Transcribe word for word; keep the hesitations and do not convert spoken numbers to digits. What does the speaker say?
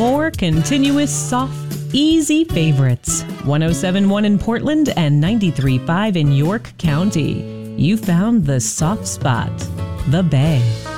more continuous, soft, easy favorites. one oh seven point one in Portland and ninety-three point five in York County. You found the soft spot, the Bay.